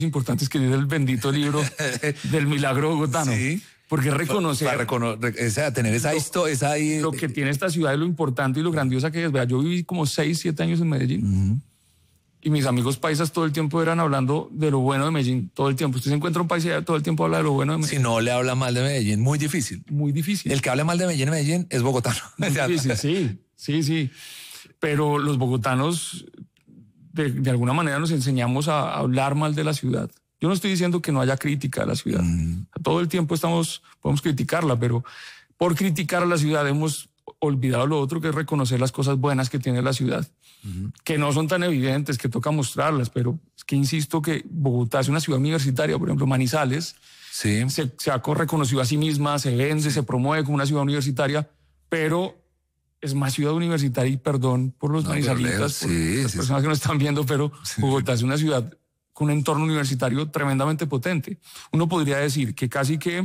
importante escribir el bendito libro del milagro bogotano. Sí. Porque reconocer... tener esa historia, lo que tiene esta ciudad, lo importante y lo grandiosa que es. Vea, yo viví como 6, 7 años en Medellín. Y mis amigos paisas todo el tiempo eran hablando de lo bueno de Medellín. Todo el tiempo. Usted se encuentra un paisa y todo el tiempo habla de lo bueno de Medellín. Si no le habla mal de Medellín, muy difícil. Muy difícil. El que habla mal de Medellín es bogotano. Muy difícil, sí. Pero los bogotanos, de alguna manera, nos enseñamos a hablar mal de la ciudad. Yo no estoy diciendo que no haya crítica a la ciudad. Todo el tiempo podemos criticarla, pero por criticar a la ciudad hemos olvidado lo otro, que es reconocer las cosas buenas que tiene la ciudad, que no son tan evidentes, que toca mostrarlas, pero es que insisto que Bogotá es una ciudad universitaria. Por ejemplo, Manizales se ha reconocido a sí misma, se vende, se promueve como una ciudad universitaria, pero es más ciudad universitaria, y perdón por los manizalitas, por las personas que nos están viendo, pero Bogotá es una ciudad con un entorno universitario tremendamente potente. Uno podría decir que casi que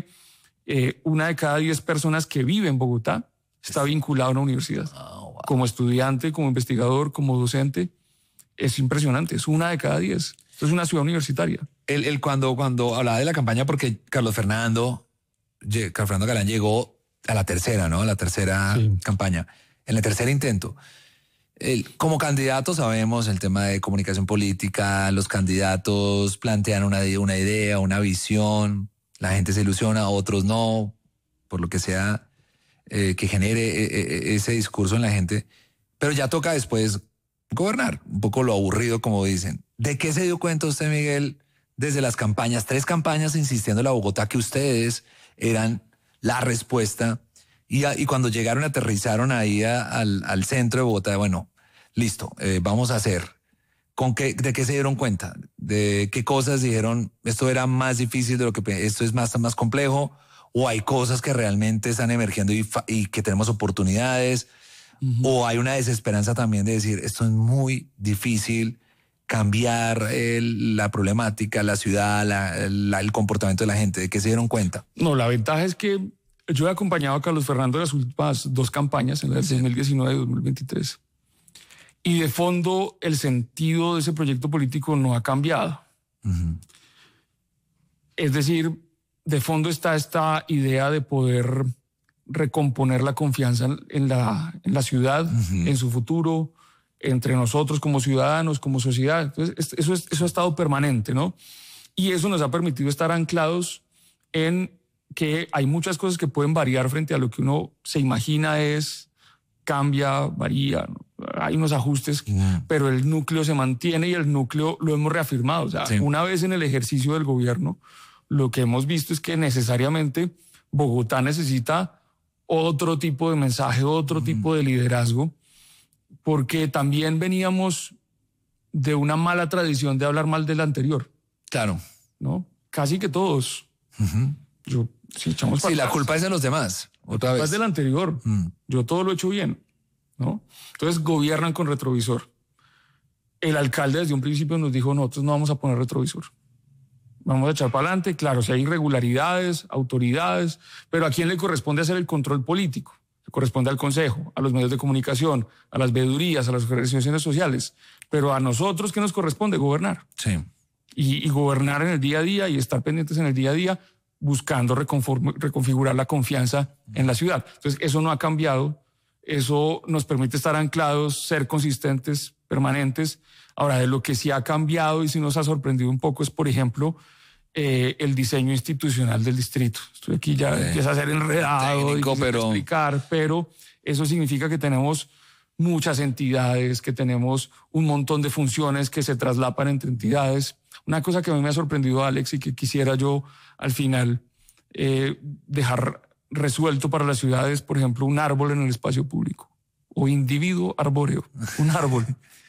1 de cada 10 personas que vive en Bogotá está vinculada a una universidad. Wow. Como estudiante, como investigador, como docente. Es impresionante, es 1 de cada 10. Esto es una ciudad universitaria. Cuando hablaba de la campaña, porque Carlos Fernando Galán llegó a la tercera, ¿no? A la tercera campaña, en el tercer intento. Como candidato sabemos el tema de comunicación política, los candidatos plantean una idea, una visión, la gente se ilusiona, otros no, por lo que sea que genere ese discurso en la gente, pero ya toca después gobernar, un poco lo aburrido, como dicen. ¿De qué se dio cuenta usted, Miguel, desde las campañas, 3 campañas insistiendo en la Bogotá, que ustedes eran la respuesta? Y cuando llegaron, aterrizaron ahí al centro de Bogotá, bueno, listo, vamos a hacer. ¿De qué se dieron cuenta? ¿De qué cosas dijeron, esto era más difícil de lo que, esto es más complejo? ¿O hay cosas que realmente están emergiendo y que tenemos oportunidades? ¿O hay una desesperanza también de decir, esto es muy difícil, cambiar la problemática, la ciudad, el comportamiento de la gente? ¿De qué se dieron cuenta? No, la ventaja es que yo he acompañado a Carlos Fernando en las últimas 2 campañas, en la del 2019 y 2023. Y de fondo, el sentido de ese proyecto político no ha cambiado. Es decir, de fondo está esta idea de poder recomponer la confianza en la ciudad, en su futuro, entre nosotros como ciudadanos, como sociedad. Entonces, eso ha estado permanente, ¿no? Y eso nos ha permitido estar anclados en que hay muchas cosas que pueden variar frente a lo que uno se imagina cambia, varía, ¿no? Hay unos ajustes, pero el núcleo se mantiene y el núcleo lo hemos reafirmado. O sea, una vez en el ejercicio del gobierno, lo que hemos visto es que necesariamente Bogotá necesita otro tipo de mensaje, otro tipo de liderazgo, porque también veníamos de una mala tradición de hablar mal del anterior. Claro. ¿No? Casi que todos. La culpa es de los demás. Otra vez. La culpa es del anterior. Yo todo lo he hecho bien, ¿no? Entonces gobiernan con retrovisor. El alcalde desde un principio nos dijo, nosotros no vamos a poner retrovisor. Vamos a echar para adelante. Claro, si hay irregularidades, autoridades, pero ¿a quién le corresponde hacer el control político? Le corresponde al Consejo, a los medios de comunicación, a las veedurías, a las organizaciones sociales. Pero a nosotros, ¿qué nos corresponde? Gobernar. Sí. Y gobernar en el día a día y estar pendientes en el día a día, buscando reconfigurar la confianza en la ciudad. Entonces, eso no ha cambiado. Eso nos permite estar anclados, ser consistentes, permanentes. Ahora, de lo que sí ha cambiado y sí nos ha sorprendido un poco es, por ejemplo, el diseño institucional del distrito. Estoy aquí ya empieza a ser enredado, técnico, explicar, pero eso significa que tenemos muchas entidades, que tenemos un montón de funciones que se traslapan entre entidades. Una cosa que a mí me ha sorprendido, Alex, y que quisiera yo al final dejar resuelto para las ciudades, por ejemplo, un árbol en el espacio público o individuo arbóreo, un árbol.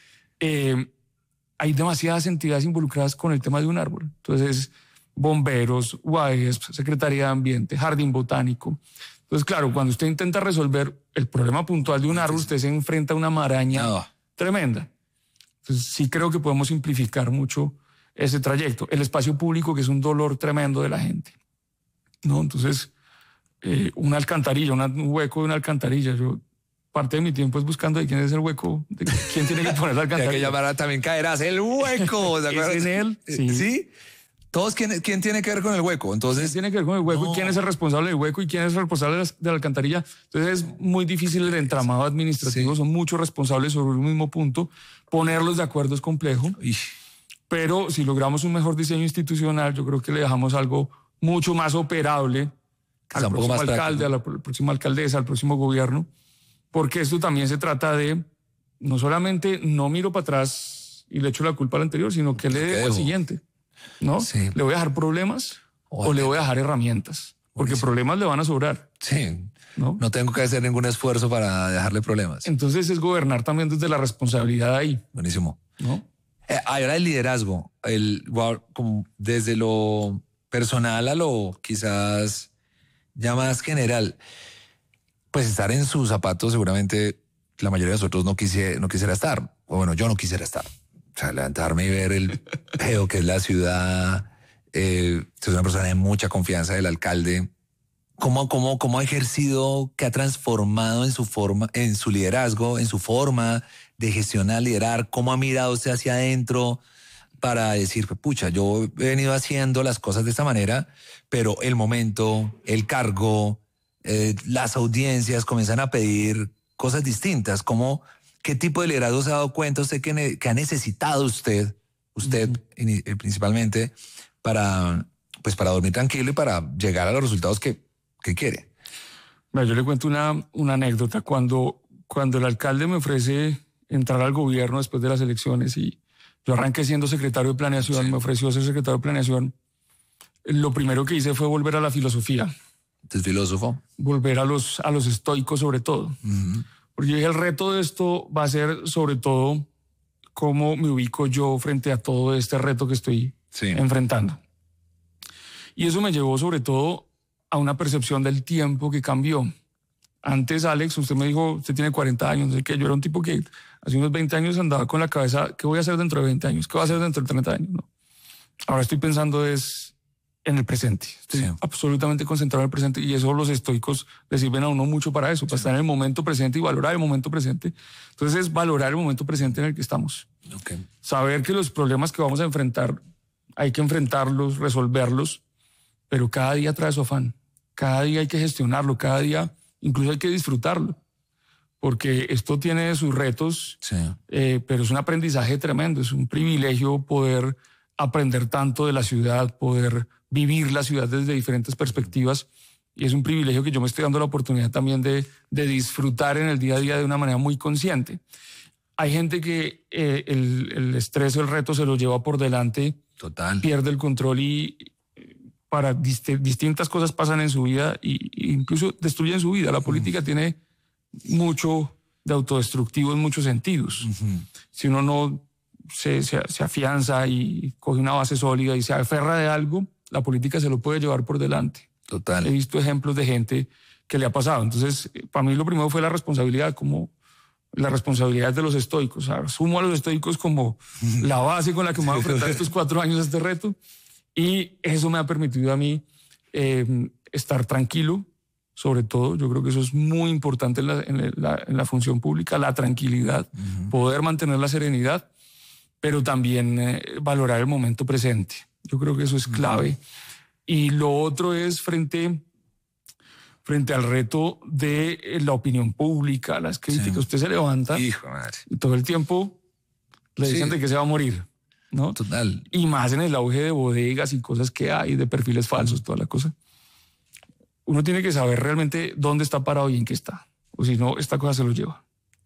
Hay demasiadas entidades involucradas con el tema de un árbol. Entonces, bomberos, UAES, Secretaría de Ambiente, Jardín Botánico. Entonces, claro, cuando usted intenta resolver el problema puntual de un árbol, usted se enfrenta a una maraña tremenda. Entonces, sí creo que podemos simplificar mucho ese trayecto. El espacio público, que es un dolor tremendo de la gente, ¿no? Entonces, una alcantarilla, un hueco de una alcantarilla. Yo parte de mi tiempo es buscando de quién es el hueco, de quién tiene que poner la alcantarilla. Ya que llamara también caerás el hueco. ¿De acuerdo? ¿Es en él? Sí. Todos, ¿quién tiene que ver con el hueco? Entonces, ¿quién tiene que ver con el hueco? No. ¿Y quién es el responsable del hueco? ¿Y quién es el responsable de la alcantarilla? Entonces es muy difícil el entramado administrativo. Son muchos responsables sobre un mismo punto. Ponerlos de acuerdo es complejo. Pero si logramos un mejor diseño institucional, yo creo que le dejamos algo mucho más operable al próximo alcalde, a la próxima alcaldesa, al próximo gobierno. Porque esto también se trata de, no solamente no miro para atrás y le echo la culpa al anterior, sino que le dejo al siguiente. ¿No? Sí. ¿Le voy a dejar problemas o le voy a dejar herramientas? Porque problemas le van a sobrar. Sí. No tengo que hacer ningún esfuerzo para dejarle problemas. Entonces es gobernar también desde la responsabilidad ahí. Buenísimo. ¿No? Ahora el liderazgo, como desde lo personal a lo quizás ya más general, pues estar en sus zapatos seguramente la mayoría de nosotros no quisiera estar. O bueno, yo no quisiera estar. O sea, levantarme y ver el peo que es la ciudad. Es una persona de mucha confianza del alcalde. ¿Cómo ha ejercido, qué ha transformado en su forma, en su liderazgo, en su forma de gestionar, liderar? ¿Cómo ha mirado usted hacia adentro para decir, pucha, yo he venido haciendo las cosas de esta manera, pero el momento, el cargo, las audiencias comienzan a pedir cosas distintas? ¿Qué tipo de liderazgo se ha dado cuenta usted que ha necesitado usted principalmente para dormir tranquilo y para llegar a los resultados que quiere? Mira, yo le cuento una anécdota. Cuando el alcalde me ofrece entrar al gobierno después de las elecciones y yo arranqué siendo secretario de planeación, me ofreció ser secretario de planeación, lo primero que hice fue volver a la filosofía. ¿Es filósofo? Volver a los estoicos sobre todo. Porque yo dije, el reto de esto va a ser sobre todo cómo me ubico yo frente a todo este reto que estoy enfrentando. Y eso me llevó sobre todo a una percepción del tiempo que cambió. Antes, Alex, usted me dijo, usted tiene 40 años, no sé qué, yo era un tipo que hace unos 20 años andaba con la cabeza, ¿qué voy a hacer dentro de 20 años? ¿Qué voy a hacer dentro de 30 años? No. Ahora estoy pensando en el presente. Estoy absolutamente concentrado en el presente y eso los estoicos le sirven a uno mucho para eso, para estar en el momento presente y valorar el momento presente. Entonces es valorar el momento presente en el que estamos. Saber que los problemas que vamos a enfrentar hay que enfrentarlos, resolverlos, pero cada día trae su afán. Cada día hay que gestionarlo, cada día incluso hay que disfrutarlo, porque esto tiene sus retos, pero es un aprendizaje tremendo, es un privilegio poder aprender tanto de la ciudad, poder vivir la ciudad desde diferentes perspectivas, y es un privilegio que yo me estoy dando la oportunidad también de disfrutar en el día a día de una manera muy consciente. Hay gente que el estrés o el reto se lo lleva por delante, pierde el control y para distintas cosas pasan en su vida e incluso destruyen su vida. La política tiene mucho de autodestructivo en muchos sentidos. Si uno no se afianza y coge una base sólida y se aferra de algo, la política se lo puede llevar por delante. He visto ejemplos de gente que le ha pasado. Entonces, para mí lo primero fue la responsabilidad, como la responsabilidad de los estoicos. Asumo a los estoicos como la base con la que me voy a enfrentar estos 4 años a este reto. Y eso me ha permitido a mí estar tranquilo, sobre todo. Yo creo que eso es muy importante en la función pública, la tranquilidad, poder mantener la serenidad, pero también valorar el momento presente. Yo creo que eso es clave. Y lo otro es frente al reto de la opinión pública, las críticas. Usted se levanta y todo el tiempo le dicen de que se va a morir, ¿no? Total. Y más en el auge de bodegas y cosas que hay, de perfiles falsos, toda la cosa. Uno tiene que saber realmente dónde está parado y en qué está. O si no, esta cosa se lo lleva.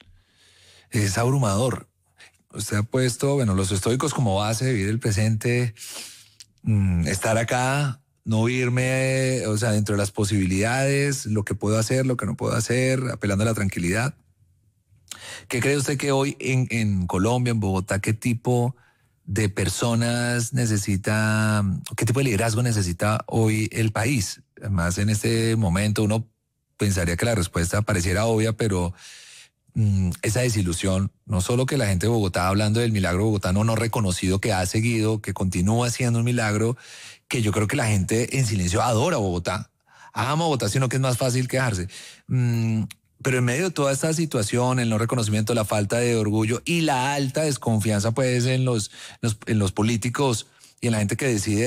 Es abrumador. Usted ha puesto, los estoicos como base de vivir el presente, estar acá, no irme, dentro de las posibilidades, lo que puedo hacer, lo que no puedo hacer, apelando a la tranquilidad. ¿Qué cree usted que hoy en Colombia, en Bogotá, qué tipo de personas necesita, qué tipo de liderazgo necesita hoy el país? Además, en este momento uno pensaría que la respuesta pareciera obvia, pero esa desilusión, no solo que la gente de Bogotá, hablando del milagro bogotano no reconocido que ha seguido, que continúa siendo un milagro, que yo creo que la gente en silencio adora Bogotá, ama Bogotá, sino que es más fácil quejarse. Pero en medio de toda esta situación, el no reconocimiento, la falta de orgullo y la alta desconfianza pues en los políticos y en la gente que decide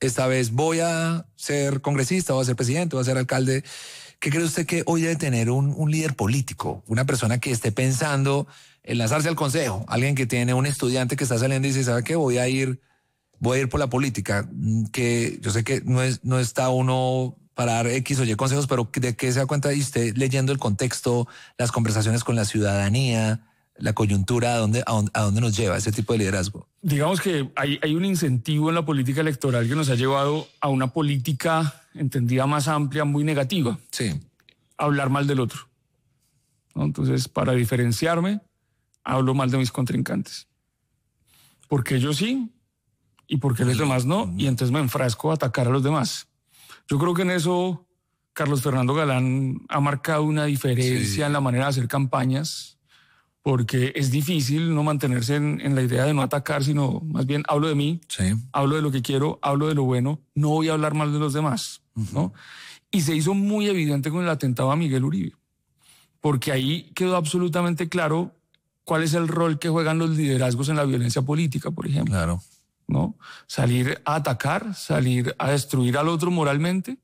esta vez voy a ser congresista, voy a ser presidente, voy a ser alcalde. ¿Qué cree usted que hoy debe tener un líder político? Una persona que esté pensando en lanzarse al consejo, alguien que tiene un estudiante que está saliendo y dice, ¿sabe qué? Voy a ir por la política, que yo sé que no está uno para dar X o Y consejos, pero ¿de qué se da cuenta usted leyendo el contexto, las conversaciones con la ciudadanía, la coyuntura, a dónde nos lleva ese tipo de liderazgo? Digamos que hay un incentivo en la política electoral que nos ha llevado a una política entendida más amplia, muy negativa. Sí. Hablar mal del otro, ¿no? Entonces, para diferenciarme, hablo mal de mis contrincantes. Porque yo sí y porque los demás no, y entonces me enfrasco a atacar a los demás. Yo creo que en eso Carlos Fernando Galán ha marcado una diferencia en la manera de hacer campañas, porque es difícil no mantenerse en la idea de no atacar, sino más bien hablo de mí, hablo de lo que quiero, hablo de lo bueno, no voy a hablar mal de los demás, ¿no? Y se hizo muy evidente con el atentado a Miguel Uribe, porque ahí quedó absolutamente claro cuál es el rol que juegan los liderazgos en la violencia política, por ejemplo. Claro. ¿No? Salir a atacar, salir a destruir al otro moralmente,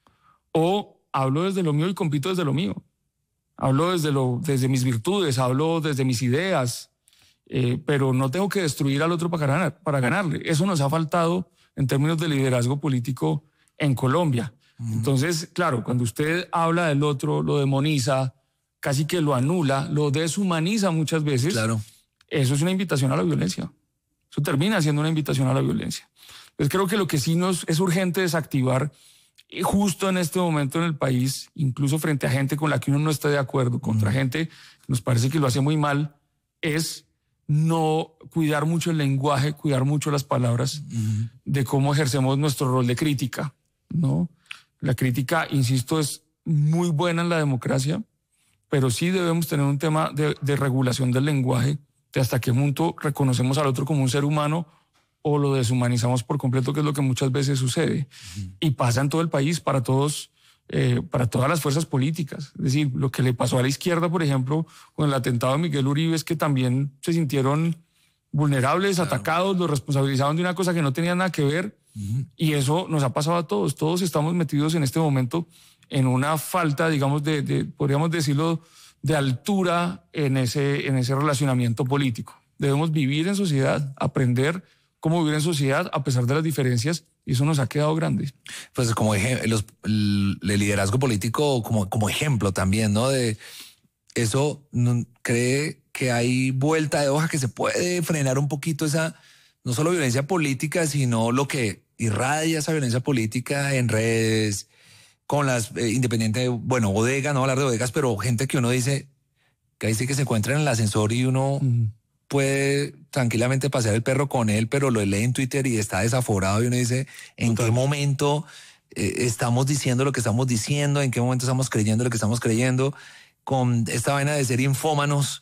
o hablo desde lo mío y compito desde lo mío. Hablo desde mis virtudes, hablo desde mis ideas, pero no tengo que destruir al otro para ganarle. Eso nos ha faltado en términos de liderazgo político en Colombia. Entonces, claro, cuando usted habla del otro, lo demoniza, casi que lo anula, lo deshumaniza muchas veces, claro. Eso es una invitación a la violencia. Eso termina siendo una invitación a la violencia. Entonces creo que lo que sí nos es urgente desactivar justo en este momento en el país, incluso frente a gente con la que uno no está de acuerdo, contra gente que nos parece que lo hace muy mal, es no cuidar mucho el lenguaje, cuidar mucho las palabras de cómo ejercemos nuestro rol de crítica, ¿no? La crítica, insisto, es muy buena en la democracia, pero sí debemos tener un tema de regulación del lenguaje, de hasta qué punto reconocemos al otro como un ser humano o lo deshumanizamos por completo, que es lo que muchas veces sucede. Y pasa en todo el país, para todas las fuerzas políticas. Es decir, lo que le pasó a la izquierda, por ejemplo, con el atentado de Miguel Uribe, es que también se sintieron vulnerables, atacados, los responsabilizaban de una cosa que no tenía nada que ver. Y eso nos ha pasado a todos. Todos estamos metidos en este momento en una falta, digamos, podríamos decirlo, de altura en ese relacionamiento político. Debemos vivir en sociedad, aprender cómo vivir en sociedad a pesar de las diferencias, y eso nos ha quedado grande. Pues como el liderazgo político como ejemplo también, ¿no? De eso, ¿cree que hay vuelta de hoja, que se puede frenar un poquito esa, no solo violencia política, sino lo que irradia esa violencia política en redes, con las independientes, bueno, bodegas, no hablar de bodegas, pero gente que uno dice que se encuentra en el ascensor y uno puede tranquilamente pasear el perro con él, pero lo lee en Twitter y está desaforado y uno dice, ¿en qué momento estamos diciendo lo que estamos diciendo? ¿En qué momento estamos creyendo lo que estamos creyendo? Con esta vaina de ser infómanos,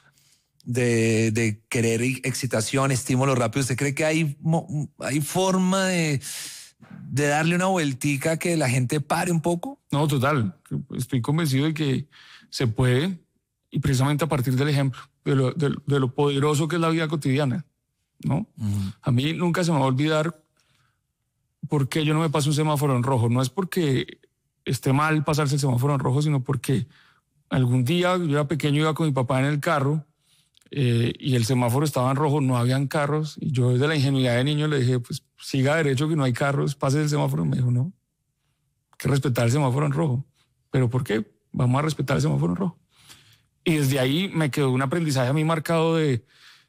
de querer excitación, estímulos rápidos, ¿usted cree que hay forma de darle una vueltica que la gente pare un poco? No, total. Estoy convencido de que se puede, y precisamente a partir del ejemplo, de lo poderoso que es la vida cotidiana, ¿no? A mí nunca se me va a olvidar por qué yo no me paso un semáforo en rojo. No es porque esté mal pasarse el semáforo en rojo, sino porque algún día, yo era pequeño, iba con mi papá en el carro y el semáforo estaba en rojo, no habían carros, y yo desde la ingenuidad de niño le dije, pues siga derecho que no hay carros, pase el semáforo. Y me dijo, no, hay que respetar el semáforo en rojo. ¿Pero por qué? Vamos a respetar el semáforo en rojo. Y desde ahí me quedó un aprendizaje a mí marcado de,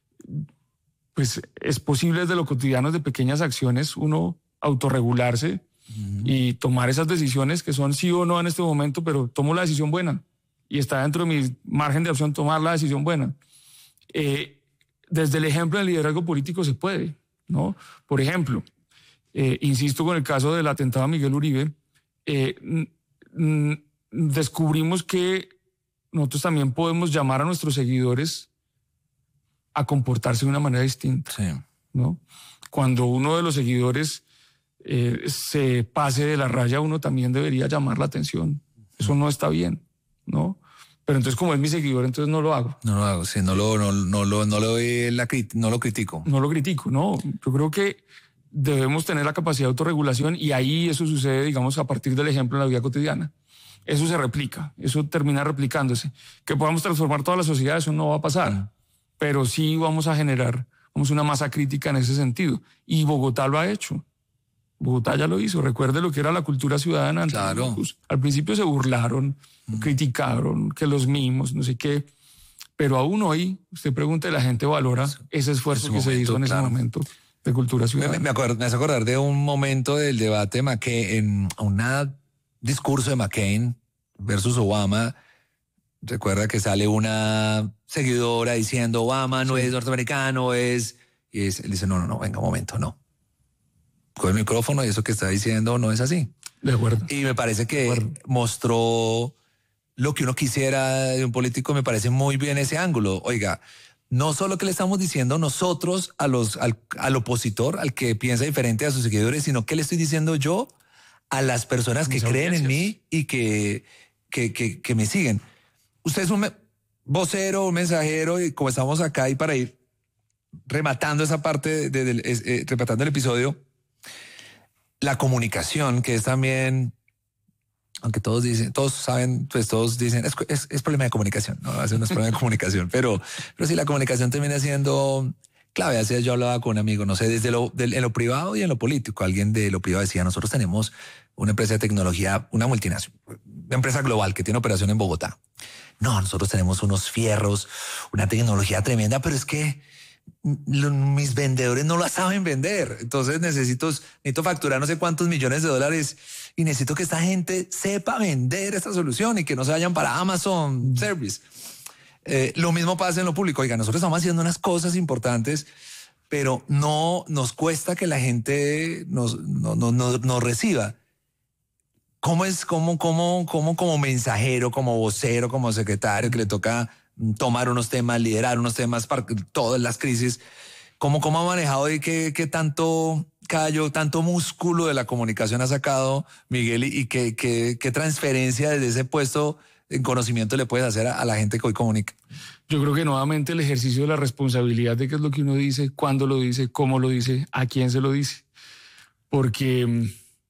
pues es posible desde lo cotidiano, de pequeñas acciones, uno autorregularse y tomar esas decisiones que son sí o no en este momento, pero tomo la decisión buena y está dentro de mi margen de opción tomar la decisión buena. Desde el ejemplo del liderazgo político se puede, ¿no? Por ejemplo, insisto con el caso del atentado a Miguel Uribe, descubrimos que nosotros también podemos llamar a nuestros seguidores a comportarse de una manera distinta, ¿no? Cuando uno de los seguidores se pase de la raya, uno también debería llamar la atención. Eso no está bien, ¿no? Pero entonces, como es mi seguidor, entonces no lo hago. No lo hago, sí, no lo critico. No lo critico, no. Yo creo que debemos tener la capacidad de autorregulación y ahí eso sucede, digamos, a partir del ejemplo en la vida cotidiana. Eso se replica, eso termina replicándose. Que podamos transformar toda la sociedad, eso no va a pasar, pero sí vamos a generar una masa crítica en ese sentido. Y Bogotá lo ha hecho. Bogotá ya lo hizo. Recuerde lo que era la cultura ciudadana. Claro. Al principio se burlaron, criticaron, que los mimos, no sé qué. Pero aún hoy, usted pregunta y la gente valora ese esfuerzo que se hizo en ese momento de cultura ciudadana. Me hace acordar de un momento del debate en un discurso de McCain versus Obama. Recuerda que sale una seguidora diciendo Obama no es norteamericano, él dice, no, venga, un momento, no. Con el micrófono y eso que está diciendo no es así. De acuerdo. Y me parece que mostró lo que uno quisiera de un político, me parece muy bien ese ángulo. Oiga, no solo que le estamos diciendo nosotros al opositor, al que piensa diferente a sus seguidores, sino que le estoy diciendo yo a las personas que creen en mí y que me siguen. Usted es un vocero, un mensajero, y como estamos acá y para ir rematando esa parte, rematando el episodio, la comunicación, que es también, aunque todos saben, pues todos dicen, es problema de comunicación, no, no es problema de comunicación, pero sí la comunicación termina siendo clave. Así yo hablaba con un amigo, no sé, en lo privado y en lo político. Alguien de lo privado decía, nosotros tenemos una empresa de tecnología, una multinacional, una empresa global que tiene operación en Bogotá. No, nosotros tenemos unos fierros, una tecnología tremenda, pero es que mis vendedores no la saben vender. Entonces necesito facturar no sé cuántos millones de dólares y necesito que esta gente sepa vender esta solución y que no se vayan para Amazon Service. Lo mismo pasa en lo público. Oiga, nosotros estamos haciendo unas cosas importantes, pero no nos cuesta que la gente nos reciba. ¿Cómo es como mensajero, como vocero, como secretario, que le toca tomar unos temas, liderar unos temas para todas las crisis? ¿Cómo ha manejado y qué tanto callo, tanto músculo de la comunicación ha sacado Miguel y qué transferencia desde ese puesto en conocimiento le puedes hacer a la gente que hoy comunica? Yo creo que nuevamente el ejercicio de la responsabilidad de qué es lo que uno dice, cuándo lo dice, cómo lo dice, a quién se lo dice. Porque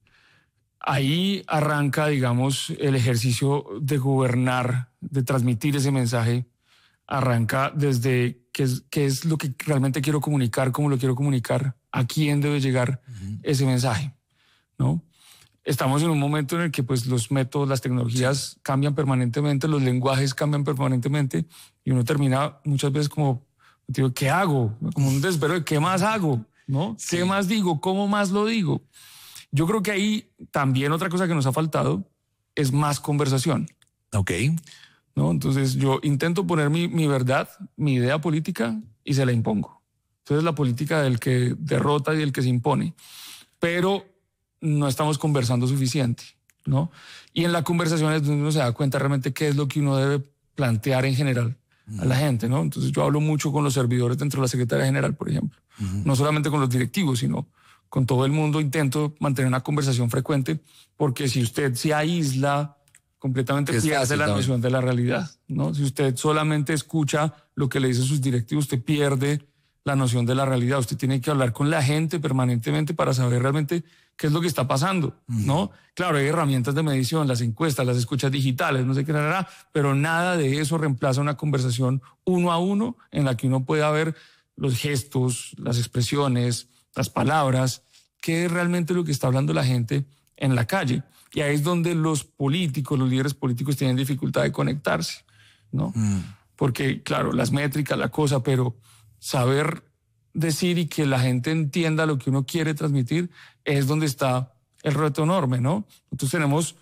ahí arranca, digamos, el ejercicio de gobernar, de transmitir ese mensaje. Arranca desde qué es lo que realmente quiero comunicar, cómo lo quiero comunicar, a quién debe llegar ese mensaje, ¿no? Estamos en un momento en el que pues los métodos, las tecnologías cambian permanentemente, los lenguajes cambian permanentemente y uno termina muchas veces como, digo, ¿qué hago? Como un desespero de ¿qué más hago? ¿No? Sí. ¿Qué más digo? ¿Cómo más lo digo? Yo creo que ahí también otra cosa que nos ha faltado es más conversación. Ok. ¿No? Entonces yo intento poner mi verdad, mi idea política y se la impongo. Entonces la política del que derrota y del que se impone. Pero no estamos conversando suficiente, ¿no? Y en la conversación es donde uno se da cuenta realmente qué es lo que uno debe plantear en general a la gente, ¿no? Entonces yo hablo mucho con los servidores dentro de la Secretaría General, por ejemplo. No solamente con los directivos, sino con todo el mundo. Intento mantener una conversación frecuente porque si usted se aísla completamente, pierde la noción de la realidad, ¿no? Si usted solamente escucha lo que le dicen sus directivos, usted pierde la noción de la realidad. Usted tiene que hablar con la gente permanentemente para saber realmente qué es lo que está pasando, ¿no? Claro, hay herramientas de medición, las encuestas, las escuchas digitales, no sé qué, pero nada de eso reemplaza una conversación uno a uno en la que uno pueda ver los gestos, las expresiones, las palabras, qué es realmente lo que está hablando la gente en la calle. Y ahí es donde los políticos, los líderes políticos tienen dificultad de conectarse, ¿no? Porque, claro, las métricas, la cosa, pero saber decir y que la gente entienda lo que uno quiere transmitir es donde está el reto enorme, ¿no? Entonces tenemos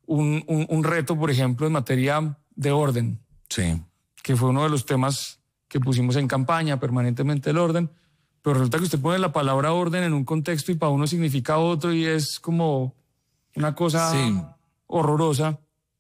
un reto, por ejemplo, en materia de orden. Sí. Que fue uno de los temas que pusimos en campaña permanentemente, el orden. Pero resulta que usted pone la palabra orden en un contexto y para uno significa otro y es como una cosa horrorosa.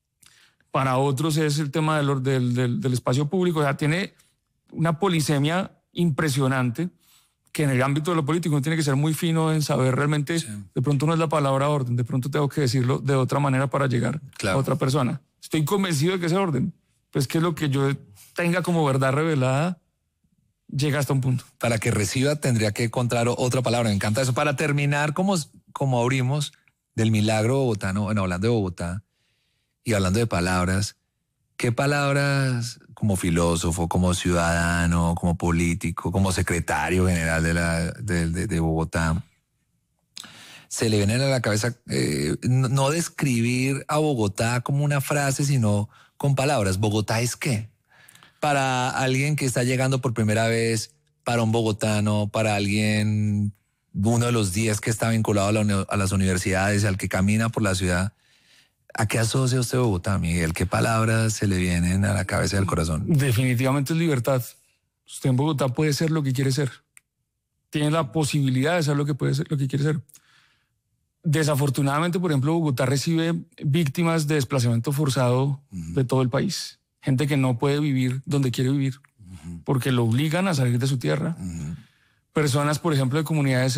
Para otros es el tema del espacio público. O sea, tiene una polisemia impresionante que en el ámbito de lo político uno tiene que ser muy fino en saber realmente, de pronto no es la palabra orden, de pronto tengo que decirlo de otra manera para llegar a otra persona. Estoy convencido de que es orden, pues que lo que yo tenga como verdad revelada llega hasta un punto. Para que reciba tendría que encontrar otra palabra. Me encanta eso. Para terminar, como abrimos del milagro bogotano, bueno, hablando de Bogotá y hablando de palabras, ¿qué palabras como filósofo, como ciudadano, como político, como secretario general de Bogotá se le vienen a la cabeza? No describir a Bogotá como una frase, sino con palabras. ¿Bogotá es qué? Para alguien que está llegando por primera vez, para un bogotano, para alguien, uno de los 10 que está vinculado a las universidades, al que camina por la ciudad, ¿a qué asocia usted Bogotá, Miguel? ¿Qué palabras se le vienen a la cabeza y al corazón? Definitivamente es libertad. Usted en Bogotá puede ser lo que quiere ser. Tiene la posibilidad de ser lo que puede ser, lo que quiere ser. Desafortunadamente, por ejemplo, Bogotá recibe víctimas de desplazamiento forzado de todo el país. Gente que no puede vivir donde quiere vivir porque lo obligan a salir de su tierra. Personas, por ejemplo, de comunidades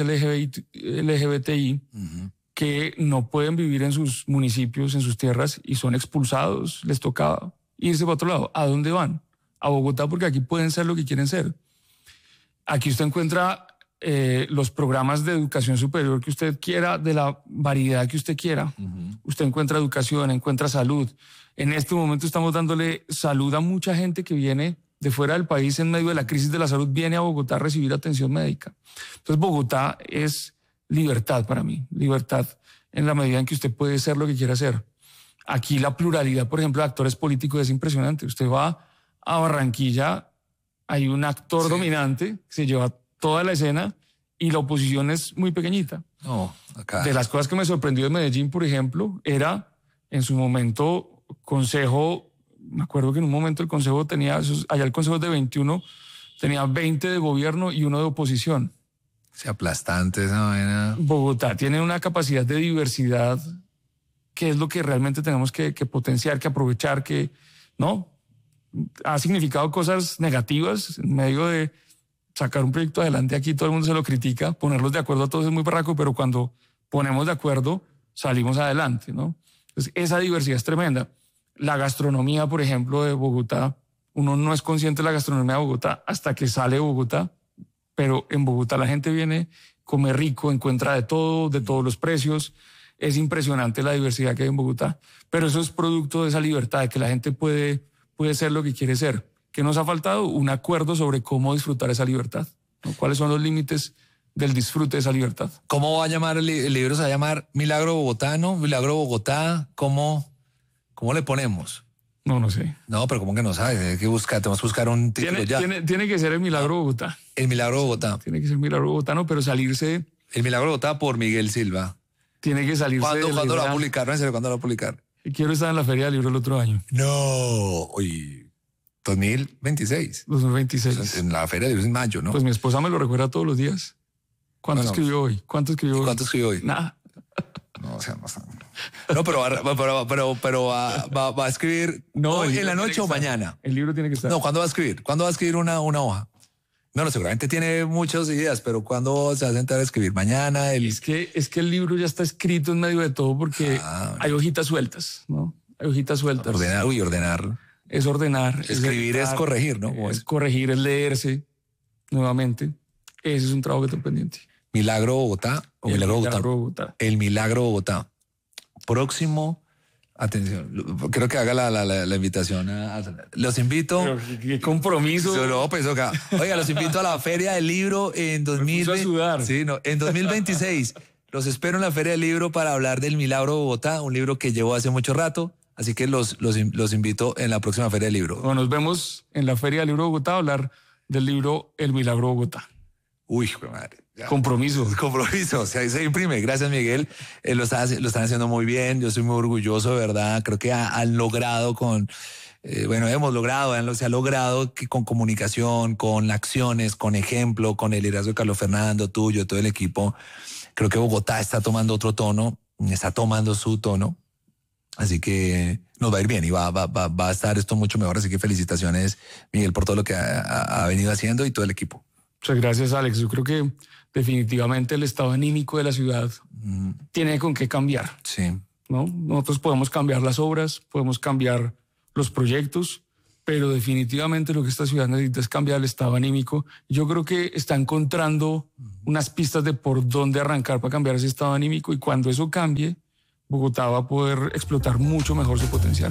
LGBTI que no pueden vivir en sus municipios, en sus tierras y son expulsados. Les toca irse para otro lado. ¿A dónde van? A Bogotá, porque aquí pueden ser lo que quieren ser. Aquí usted encuentra los programas de educación superior que usted quiera, de la variedad que usted quiera. Usted encuentra educación, encuentra salud. En este momento estamos dándole salud a mucha gente que viene de fuera del país en medio de la crisis de la salud, viene a Bogotá a recibir atención médica. Entonces Bogotá es libertad para mí, libertad en la medida en que usted puede ser lo que quiera ser. Aquí la pluralidad, por ejemplo, de actores políticos es impresionante. Usted va a Barranquilla, hay un actor dominante que se lleva toda la escena y la oposición es muy pequeñita. Acá. De las cosas que me sorprendió de Medellín, por ejemplo, era en su momento consejo. Me acuerdo que en un momento el consejo tenía, allá el consejo de 21, tenía 20 de gobierno y 1 de oposición. Es aplastante esa vaina. Bogotá tiene una capacidad de diversidad que es lo que realmente tenemos que potenciar, que aprovechar, que no ha significado cosas negativas en medio de sacar un proyecto adelante. Aquí todo el mundo se lo critica, ponerlos de acuerdo a todos es muy barraco, pero cuando ponemos de acuerdo salimos adelante, ¿no? Entonces esa diversidad es tremenda. La gastronomía, por ejemplo, de Bogotá, uno no es consciente de la gastronomía de Bogotá hasta que sale de Bogotá, pero en Bogotá la gente viene, come rico, encuentra de todo, de todos los precios. Es impresionante la diversidad que hay en Bogotá, pero eso es producto de esa libertad, de que la gente puede ser lo que quiere ser. ¿Qué nos ha faltado? Un acuerdo sobre cómo disfrutar esa libertad, ¿no? ¿Cuáles son los límites del disfrute de esa libertad? ¿Cómo va a llamar el libro? ¿Se va a llamar Milagro Bogotano? ¿Milagro Bogotá? ¿Cómo le ponemos? No sé. No, pero ¿cómo que no sabes? Hay que buscar, tenemos que buscar un título ya. Tiene que ser El Milagro Bogotá. El Milagro Bogotá. Tiene que ser Milagro Bogotano, pero salirse... El Milagro Bogotá por Miguel Silva. Tiene que salirse... ¿Cuándo lo va a publicar? No, en serio, ¿cuándo lo va a publicar? Quiero estar en la Feria del Libro el otro año. No, uy... 2026. 2026. En la Feria de Libros en mayo, ¿no? Pues mi esposa me lo recuerda todos los días. ¿Cuánto escribió hoy? ¿Cuánto escribió hoy? Nada. No, o sea, no, pero va a escribir hoy en la noche o mañana. El libro tiene que estar. No, ¿cuándo va a escribir? ¿Cuándo va a escribir una hoja? No, seguramente tiene muchas ideas, pero ¿cuándo se va a sentar a escribir? ¿Mañana? Es que el libro ya está escrito en medio de todo porque hay hojitas sueltas, ¿no? Hay hojitas sueltas. Ordenar. Es ordenar. Escribir es corregir, ¿no? Es corregir, es leerse nuevamente. Ese es un trabajo que tengo pendiente. Milagro Bogotá o Milagro Bogotá. El Milagro Bogotá. Próximo, atención, creo que haga la invitación. Los invito. Pero, qué compromiso. Oiga, los invito a la Feria del Libro en 2026. Los espero en la Feria del Libro para hablar del Milagro Bogotá, un libro que llevo hace mucho rato. Así que los invito en la próxima Feria del Libro. Bueno, nos vemos en la Feria del Libro de Bogotá a hablar del libro El Milagro Bogotá. Uy, madre. Compromiso. O sea, se imprime. Gracias, Miguel. Lo están haciendo muy bien. Yo estoy muy orgulloso, de verdad. Creo que han logrado se ha logrado que con comunicación, con acciones, con ejemplo, con el liderazgo de Carlos Fernando, tuyo, todo el equipo. Creo que Bogotá está tomando otro tono, está tomando su tono. Así que nos va a ir bien y va a estar esto mucho mejor. Así que felicitaciones, Miguel, por todo lo que ha venido haciendo y todo el equipo. Muchas gracias, Alex. Yo creo que definitivamente el estado anímico de la ciudad tiene con qué cambiar. Sí. ¿No? Nosotros podemos cambiar las obras, podemos cambiar los proyectos, pero definitivamente lo que esta ciudad necesita es cambiar el estado anímico. Yo creo que está encontrando unas pistas de por dónde arrancar para cambiar ese estado anímico, y cuando eso cambie, Bogotá va a poder explotar mucho mejor su potencial.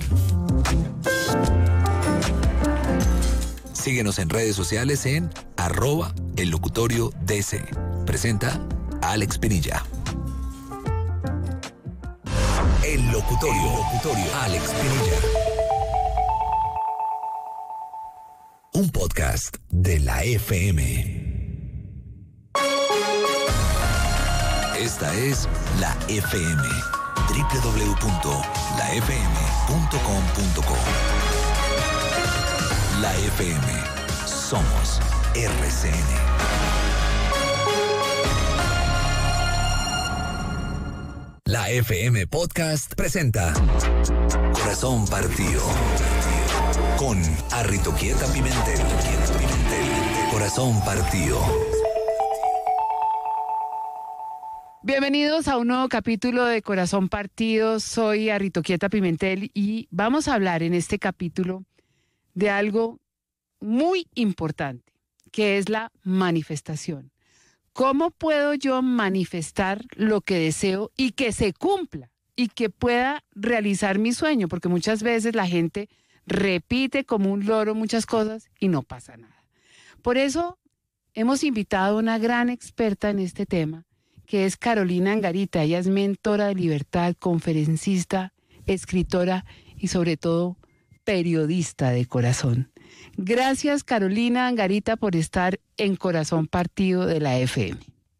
Síguenos en redes sociales en @ellocutoriodc. Presenta Alex Pinilla. El Locutorio. Alex Pinilla. Un podcast de la FM. Esta es la FM. www.lafm.com.co. La FM. Somos RCN. La FM Podcast presenta Corazón Partido con Arritoquieta Pimentel. Corazón Partido. Bienvenidos a un nuevo capítulo de Corazón Partido. Soy Arritoquieta Pimentel y vamos a hablar en este capítulo de algo muy importante, que es la manifestación. ¿Cómo puedo yo manifestar lo que deseo y que se cumpla y que pueda realizar mi sueño? Porque muchas veces la gente repite como un loro muchas cosas y no pasa nada. Por eso hemos invitado a una gran experta en este tema, que es Carolina Angarita. Ella es mentora de libertad, conferencista, escritora y sobre todo periodista de corazón. Gracias, Carolina Angarita, por estar en Corazón Partido de la FM.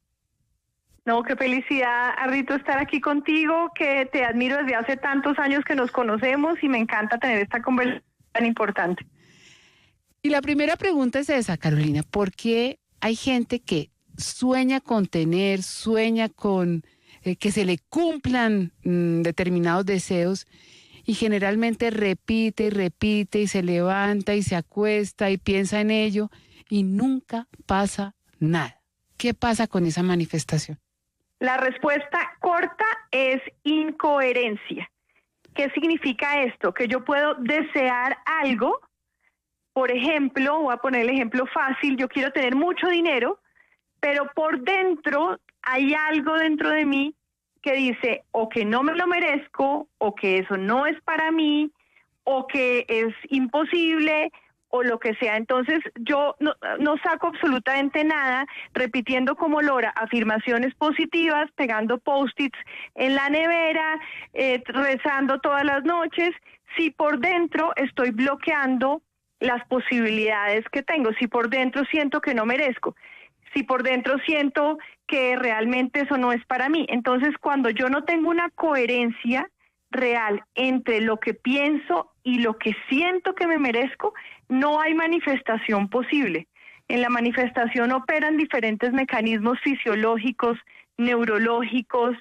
No, qué felicidad, Arrito, estar aquí contigo, que te admiro desde hace tantos años que nos conocemos y me encanta tener esta conversación tan importante. Y la primera pregunta es esa, Carolina: ¿por qué hay gente que sueña con tener, sueña con que se le cumplan determinados deseos, y generalmente repite y repite y se levanta y se acuesta y piensa en ello y nunca pasa nada? ¿Qué pasa con esa manifestación? La respuesta corta es incoherencia. ¿Qué significa esto? Que yo puedo desear algo, por ejemplo, voy a poner el ejemplo fácil, yo quiero tener mucho dinero, pero por dentro hay algo dentro de mí que dice o que no me lo merezco, o que eso no es para mí, o que es imposible, o lo que sea. Entonces yo no saco absolutamente nada, repitiendo como lora afirmaciones positivas, pegando post-its en la nevera, rezando todas las noches, si por dentro estoy bloqueando las posibilidades que tengo, si por dentro siento que no merezco, si por dentro siento que realmente eso no es para mí. Entonces, cuando yo no tengo una coherencia real entre lo que pienso y lo que siento que me merezco, no hay manifestación posible. En la manifestación operan diferentes mecanismos fisiológicos, neurológicos,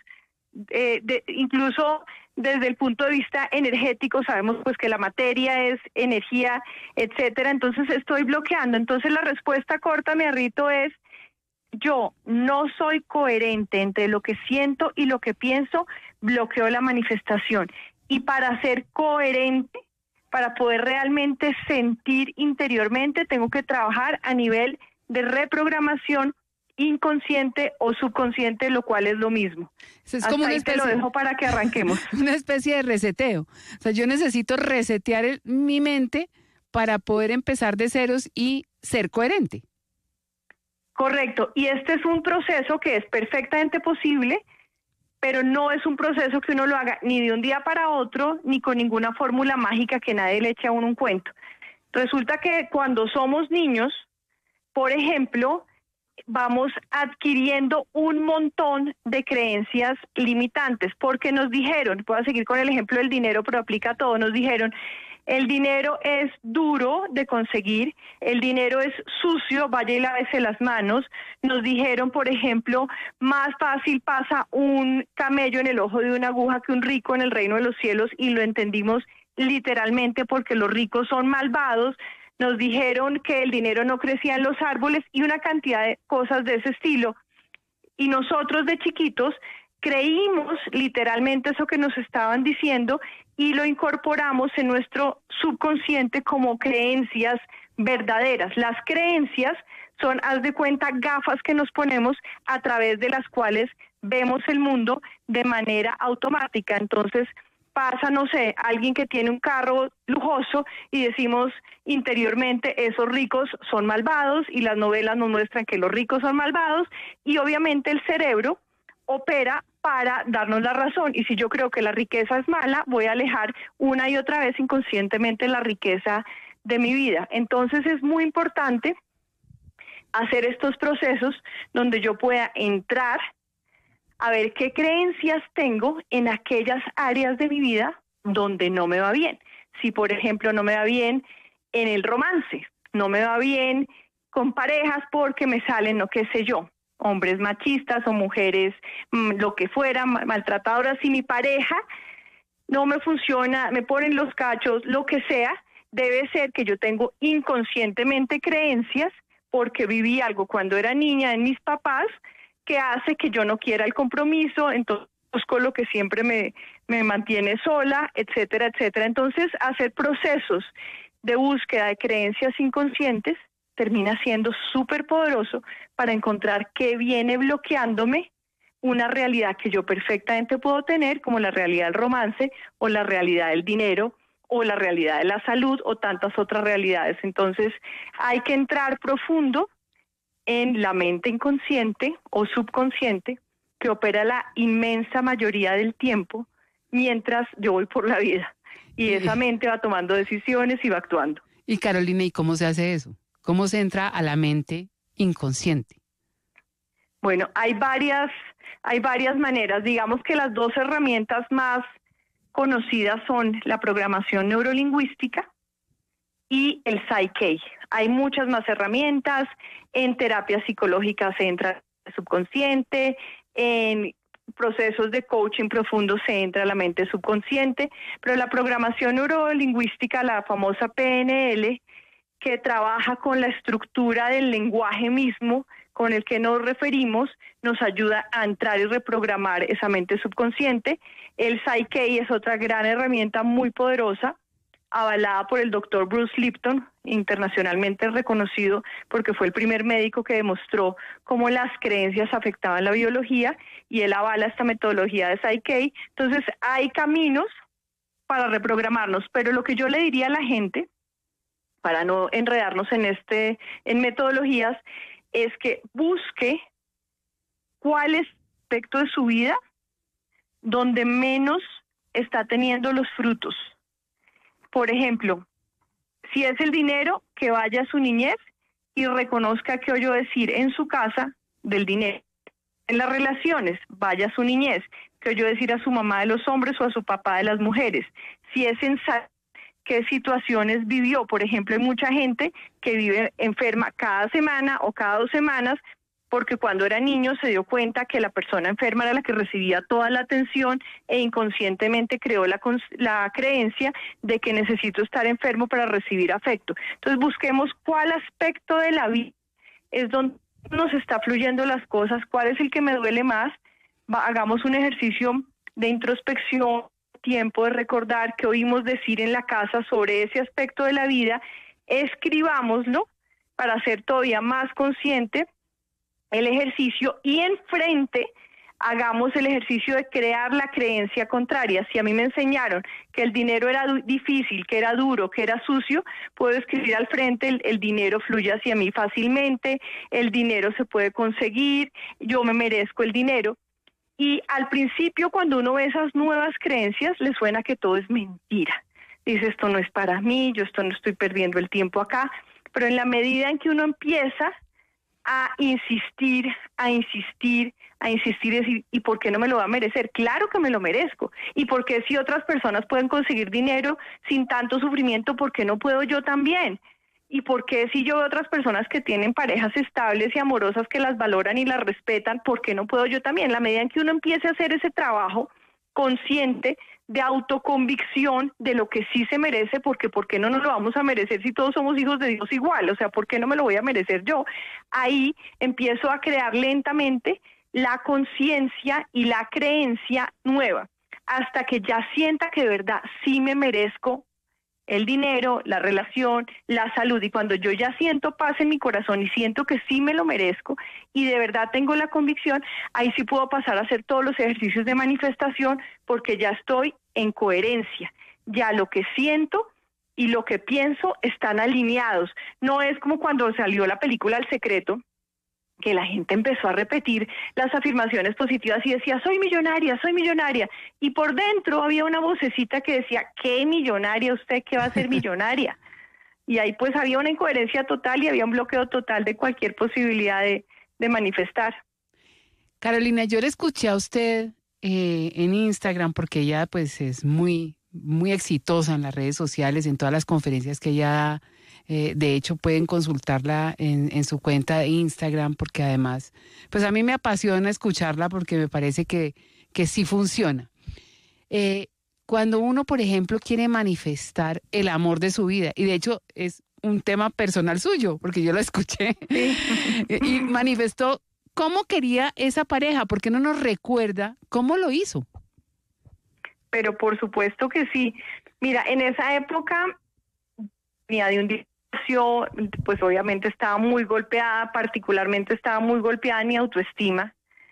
incluso desde el punto de vista energético. Sabemos pues que la materia es energía, etcétera. Entonces estoy bloqueando. Entonces la respuesta corta, mi Arrito, es: yo no soy coherente entre lo que siento y lo que pienso, bloqueo la manifestación. Y para ser coherente, para poder realmente sentir interiormente, tengo que trabajar a nivel de reprogramación inconsciente o subconsciente, lo cual es lo mismo. Es como una especie, te lo dejo para que arranquemos. Una especie de reseteo. O sea, yo necesito resetear mi mente para poder empezar de ceros y ser coherente. Correcto, y este es un proceso que es perfectamente posible, pero no es un proceso que uno lo haga ni de un día para otro, ni con ninguna fórmula mágica que nadie le eche a uno un cuento. Resulta que cuando somos niños, por ejemplo, vamos adquiriendo un montón de creencias limitantes, porque nos dijeron, voy a seguir con el ejemplo del dinero, pero aplica a todo, nos dijeron: el dinero es duro de conseguir, el dinero es sucio, vaya y lávese las manos. Nos dijeron, por ejemplo, más fácil pasa un camello en el ojo de una aguja que un rico en el reino de los cielos, y lo entendimos literalmente porque los ricos son malvados. Nos dijeron que el dinero no crecía en los árboles y una cantidad de cosas de ese estilo. Y nosotros de chiquitos creímos literalmente eso que nos estaban diciendo y lo incorporamos en nuestro subconsciente como creencias verdaderas. Las creencias son, haz de cuenta, gafas que nos ponemos a través de las cuales vemos el mundo de manera automática. Entonces pasa, no sé, alguien que tiene un carro lujoso y decimos interiormente esos ricos son malvados, y las novelas nos muestran que los ricos son malvados, y obviamente el cerebro opera para darnos la razón. Y si yo creo que la riqueza es mala, voy a alejar una y otra vez inconscientemente la riqueza de mi vida. Entonces es muy importante hacer estos procesos donde yo pueda entrar a ver qué creencias tengo en aquellas áreas de mi vida donde no me va bien. Si, por ejemplo, no me va bien en el romance, no me va bien con parejas porque me salen, no qué sé yo, hombres machistas o mujeres, lo que fuera, maltratadoras. Si mi pareja no me funciona, me ponen los cachos, lo que sea, debe ser que yo tengo inconscientemente creencias porque viví algo cuando era niña en mis papás que hace que yo no quiera el compromiso, entonces busco lo que siempre me mantiene sola, etcétera, etcétera. Entonces, hacer procesos de búsqueda de creencias inconscientes termina siendo súper poderoso para encontrar qué viene bloqueándome una realidad que yo perfectamente puedo tener, como la realidad del romance o la realidad del dinero o la realidad de la salud o tantas otras realidades. Entonces, hay que entrar profundo en la mente inconsciente o subconsciente que opera la inmensa mayoría del tiempo mientras yo voy por la vida. Y esa mente va tomando decisiones y va actuando. Y Carolina, ¿y cómo se hace eso? ¿Cómo se entra a la mente inconsciente? Bueno, hay varias maneras. Digamos que las dos herramientas más conocidas son la programación neurolingüística y el Psyche. Hay muchas más herramientas. En terapia psicológica se entra al subconsciente, en procesos de coaching profundo se entra a la mente subconsciente, pero la programación neurolingüística, la famosa PNL, que trabaja con la estructura del lenguaje mismo con el que nos referimos, nos ayuda a entrar y reprogramar esa mente subconsciente. El Psyche es otra gran herramienta muy poderosa, avalada por el doctor Bruce Lipton, internacionalmente reconocido porque fue el primer médico que demostró cómo las creencias afectaban la biología, y él avala esta metodología de Psyche. Entonces hay caminos para reprogramarnos, pero lo que yo le diría a la gente, para no enredarnos en metodologías, es que busque cuál es el aspecto de su vida donde menos está teniendo los frutos. Por ejemplo, si es el dinero, que vaya a su niñez y reconozca qué oyó decir en su casa del dinero. En las relaciones, vaya a su niñez, qué oyó decir a su mamá de los hombres o a su papá de las mujeres. Si es en qué situaciones vivió. Por ejemplo, hay mucha gente que vive enferma cada semana o cada 2 semanas porque cuando era niño se dio cuenta que la persona enferma era la que recibía toda la atención e inconscientemente creó la creencia de que necesito estar enfermo para recibir afecto. Entonces busquemos cuál aspecto de la vida es donde nos está fluyendo las cosas, cuál es el que me duele más. Hagamos un ejercicio de introspección, tiempo de recordar qué oímos decir en la casa sobre ese aspecto de la vida, escribámoslo para ser todavía más consciente el ejercicio, y enfrente hagamos el ejercicio de crear la creencia contraria. Si a mí me enseñaron que el dinero era difícil, que era duro, que era sucio, puedo escribir al frente el dinero fluye hacia mí fácilmente, el dinero se puede conseguir, yo me merezco el dinero. Y al principio, cuando uno ve esas nuevas creencias, le suena que todo es mentira. Dice, esto no es para mí, yo esto no estoy perdiendo el tiempo acá. Pero en la medida en que uno empieza a insistir, decir, ¿y por qué no me lo va a merecer? Claro que me lo merezco. ¿Y por qué si otras personas pueden conseguir dinero sin tanto sufrimiento, por qué no puedo yo también? ¿Y por qué si yo veo otras personas que tienen parejas estables y amorosas que las valoran y las respetan, por qué no puedo yo también? La medida en que uno empiece a hacer ese trabajo consciente de autoconvicción de lo que sí se merece, porque ¿por qué no nos lo vamos a merecer si todos somos hijos de Dios igual? O sea, ¿por qué no me lo voy a merecer yo? Ahí empiezo a crear lentamente la conciencia y la creencia nueva, hasta que ya sienta que de verdad sí me merezco el dinero, la relación, la salud. Y cuando yo ya siento paz en mi corazón y siento que sí me lo merezco y de verdad tengo la convicción, ahí sí puedo pasar a hacer todos los ejercicios de manifestación, porque ya estoy en coherencia. Ya lo que siento y lo que pienso están alineados. No es como cuando salió la película El Secreto, que la gente empezó a repetir las afirmaciones positivas y decía, soy millonaria, y por dentro había una vocecita que decía, ¿qué millonaria usted? ¿Qué va a ser millonaria? Y ahí pues había una incoherencia total y había un bloqueo total de cualquier posibilidad de manifestar. Carolina, yo le escuché a usted en Instagram, porque ella pues es muy exitosa en las redes sociales, en todas las conferencias que ella da. De hecho, pueden consultarla en su cuenta de Instagram, porque además, pues a mí me apasiona escucharla porque me parece que sí funciona. Cuando uno, por ejemplo, quiere manifestar el amor de su vida, y de hecho es un tema personal suyo, porque yo lo escuché, y manifestó cómo quería esa pareja, porque no nos recuerda cómo lo hizo. Pero por supuesto que sí. Mira, en esa época venía de un divorcio, pues obviamente estaba muy golpeada, particularmente estaba muy golpeada en mi autoestima,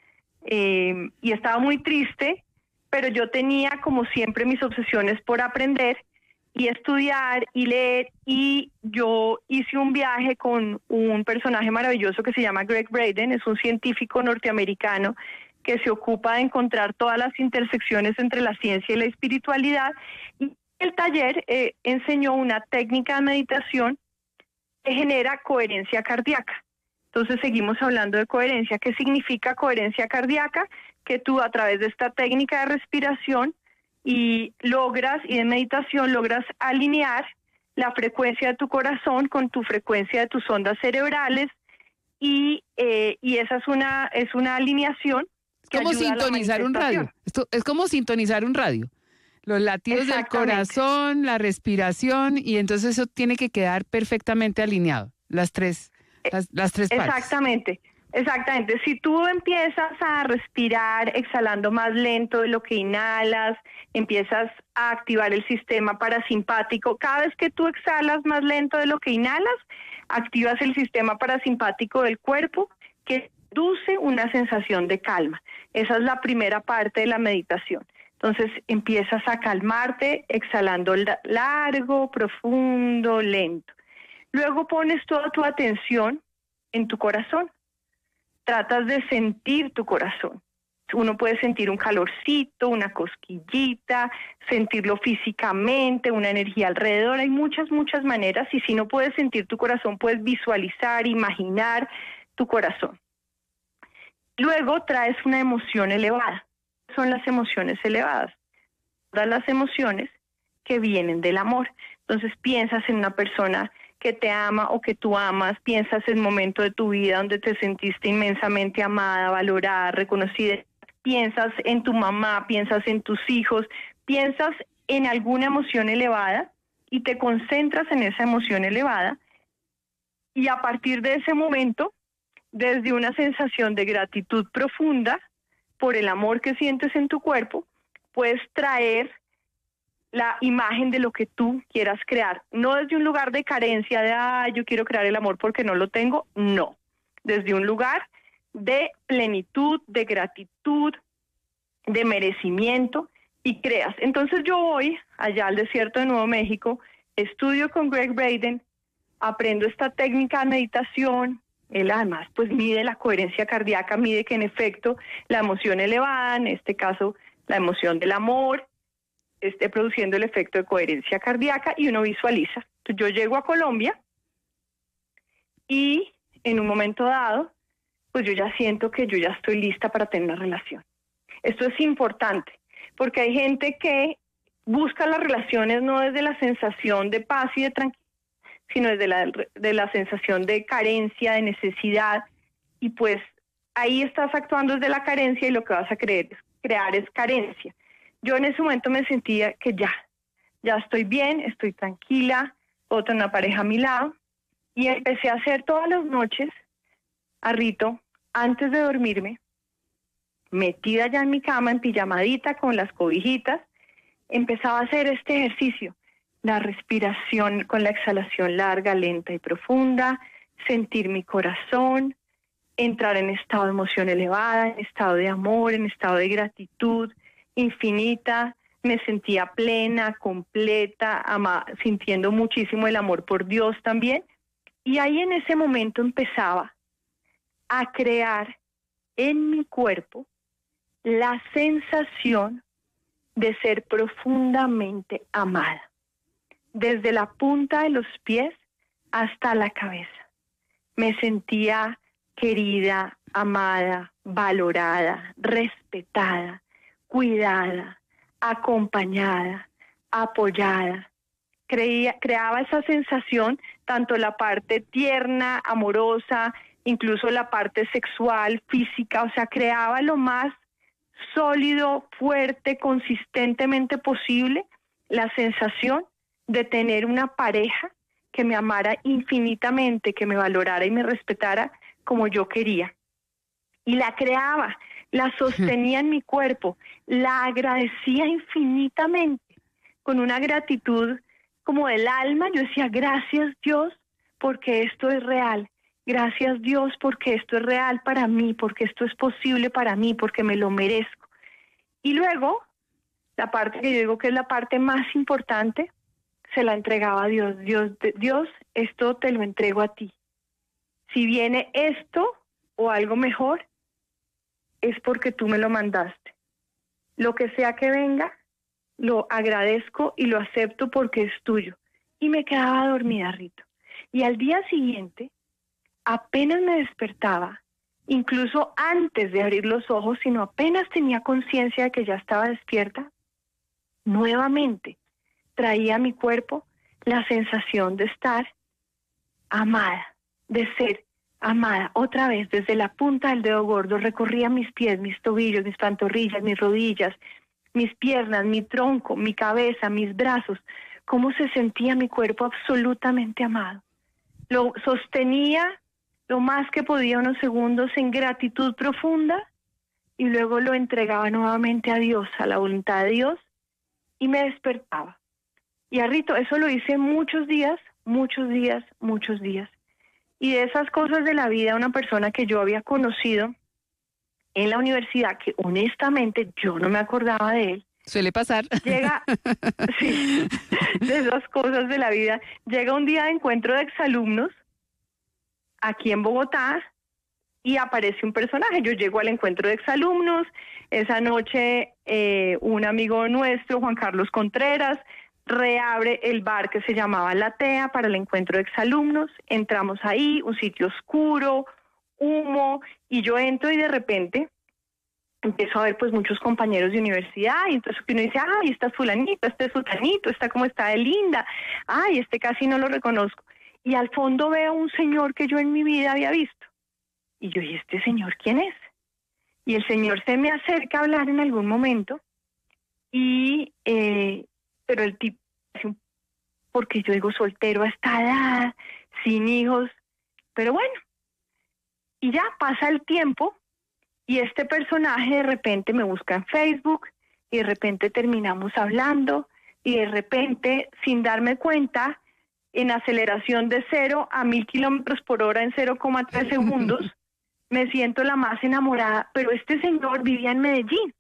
y estaba muy triste, pero yo tenía como siempre mis obsesiones por aprender y estudiar y leer, y yo hice un viaje con un personaje maravilloso que se llama Greg Braden. Es un científico norteamericano que se ocupa de encontrar todas las intersecciones entre la ciencia y la espiritualidad, y el taller enseñó una técnica de meditación que genera coherencia cardíaca. Entonces seguimos hablando de coherencia. ¿Qué significa coherencia cardíaca? Que tú, a través de esta técnica de respiración y de meditación, logras alinear la frecuencia de tu corazón con tu frecuencia de tus ondas cerebrales, y esa es una alineación que como ayuda sintonizar a la un radio. Esto es como sintonizar un radio. Los latidos del corazón, la respiración, y entonces eso tiene que quedar perfectamente alineado, las tres partes. Exactamente. Si tú empiezas a respirar exhalando más lento de lo que inhalas, empiezas a activar el sistema parasimpático. Cada vez que tú exhalas más lento de lo que inhalas, activas el sistema parasimpático del cuerpo, que produce una sensación de calma. Esa es la primera parte de la meditación. Entonces empiezas a calmarte exhalando largo, profundo, lento. Luego pones toda tu atención en tu corazón. Tratas de sentir tu corazón. Uno puede sentir un calorcito, una cosquillita, sentirlo físicamente, una energía alrededor. Hay muchas maneras, y si no puedes sentir tu corazón, puedes visualizar, imaginar tu corazón. Luego traes una emoción elevada. Son las emociones elevadas, todas las emociones que vienen del amor. Entonces piensas en una persona que te ama o que tú amas, piensas en un momento de tu vida donde te sentiste inmensamente amada, valorada, reconocida, piensas en tu mamá, piensas en tus hijos, piensas en alguna emoción elevada y te concentras en esa emoción elevada, y a partir de ese momento, desde una sensación de gratitud profunda por el amor que sientes en tu cuerpo, puedes traer la imagen de lo que tú quieras crear. No desde un lugar de carencia, de yo quiero crear el amor porque no lo tengo. No. Desde un lugar de plenitud, de gratitud, de merecimiento, y creas. Entonces yo voy allá al desierto de Nuevo México, estudio con Greg Braden, aprendo esta técnica de meditación. Él además pues mide la coherencia cardíaca, mide que en efecto la emoción elevada, en este caso la emoción del amor, esté produciendo el efecto de coherencia cardíaca, y uno visualiza. Entonces yo llego a Colombia y en un momento dado, pues yo ya siento que yo ya estoy lista para tener una relación. Esto es importante, porque hay gente que busca las relaciones no desde la sensación de paz y de tranquilidad, sino desde la sensación de carencia, de necesidad, y pues ahí estás actuando desde la carencia, y lo que vas a crear es carencia. Yo en ese momento me sentía que ya estoy bien, estoy tranquila, puedo tener una pareja a mi lado, y empecé a hacer todas las noches, a Rito, antes de dormirme, metida ya en mi cama, en pijamadita, con las cobijitas, empezaba a hacer este ejercicio. La respiración con la exhalación larga, lenta y profunda, sentir mi corazón, entrar en estado de emoción elevada, en estado de amor, en estado de gratitud infinita. Me sentía plena, completa, sintiendo muchísimo el amor por Dios también. Y ahí en ese momento empezaba a crear en mi cuerpo la sensación de ser profundamente amada, desde la punta de los pies hasta la cabeza. Me sentía querida, amada, valorada, respetada, cuidada, acompañada, apoyada. Creaba esa sensación, tanto la parte tierna, amorosa, incluso la parte sexual, física, o sea, creaba lo más sólido, fuerte, consistentemente posible la sensación de tener una pareja que me amara infinitamente, que me valorara y me respetara como yo quería. Y la creaba, la sostenía en mi cuerpo, la agradecía infinitamente, con una gratitud como del alma. Yo decía, gracias Dios, porque esto es real. Gracias Dios, porque esto es real para mí, porque esto es posible para mí, porque me lo merezco. Y luego, la parte que yo digo que es la parte más importante, se la entregaba a Dios. Dios, esto te lo entrego a ti. Si viene esto o algo mejor, es porque tú me lo mandaste. Lo que sea que venga, lo agradezco y lo acepto porque es tuyo. Y me quedaba dormida, Rito. Y al día siguiente, apenas me despertaba, incluso antes de abrir los ojos, sino apenas tenía conciencia de que ya estaba despierta, nuevamente traía a mi cuerpo la sensación de estar amada, de ser amada. Otra vez, desde la punta del dedo gordo, recorría mis pies, mis tobillos, mis pantorrillas, mis rodillas, mis piernas, mi tronco, mi cabeza, mis brazos. Cómo se sentía mi cuerpo absolutamente amado. Lo sostenía lo más que podía unos segundos en gratitud profunda y luego lo entregaba nuevamente a Dios, a la voluntad de Dios, y me despertaba. Y Rito, eso lo hice muchos días. Y de esas cosas de la vida, una persona que yo había conocido en la universidad, que honestamente yo no me acordaba de él. Suele pasar. Llega, sí, de esas cosas de la vida, llega un día de encuentro de exalumnos aquí en Bogotá y aparece un personaje. Yo llego al encuentro de exalumnos, esa noche un amigo nuestro, Juan Carlos Contreras, reabre el bar que se llamaba La Tea para el encuentro de exalumnos. Entramos ahí, un sitio oscuro, humo, y yo entro y de repente empiezo a ver pues muchos compañeros de universidad, y entonces uno dice, ay, esta es fulanito, este es sultanito, esta como está de linda, ay, este casi no lo reconozco. Y al fondo veo un señor que yo en mi vida había visto. Y yo, ¿y este señor quién es? Y el señor se me acerca a hablar en algún momento, y pero el tipo, porque yo digo soltero a esta edad, sin hijos, pero bueno, y ya pasa el tiempo y este personaje de repente me busca en Facebook y de repente terminamos hablando y de repente, sin darme cuenta, en aceleración de 0 a 1000 kilómetros por hora en 0,3 segundos, me siento la más enamorada, pero este señor vivía en Medellín.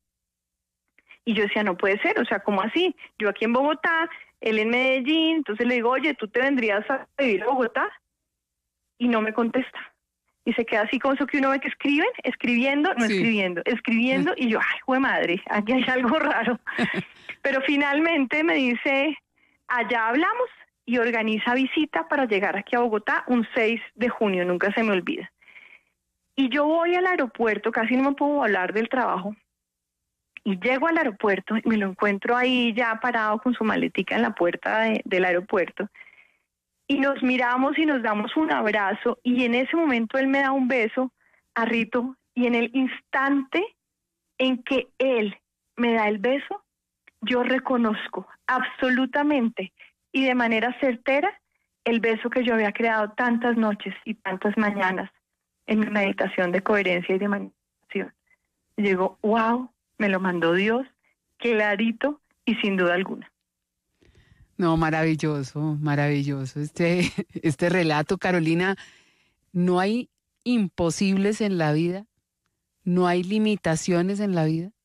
Y yo decía, no puede ser, o sea, ¿cómo así? Yo aquí en Bogotá, él en Medellín, entonces le digo, oye, ¿tú te vendrías a vivir a Bogotá? Y no me contesta. Y se queda así con eso que uno ve que escriben, escribiendo, no sí. escribiendo, y yo, ay, jue madre, aquí hay algo raro. Pero finalmente me dice, allá hablamos, y organiza visita para llegar aquí a Bogotá un 6 de junio, nunca se me olvida. Y yo voy al aeropuerto, casi no me puedo hablar del trabajo, y llego al aeropuerto y me lo encuentro ahí ya parado con su maletica en la puerta del aeropuerto. Y nos miramos y nos damos un abrazo y en ese momento él me da un beso a Rito y en el instante en que él me da el beso, yo reconozco absolutamente y de manera certera el beso que yo había creado tantas noches y tantas mañanas en mi meditación de coherencia y de meditación. Y digo, wow, me lo mandó Dios, clarito y sin duda alguna. No, maravilloso, maravilloso. Este relato, Carolina, no hay imposibles en la vida, no hay limitaciones en la vida.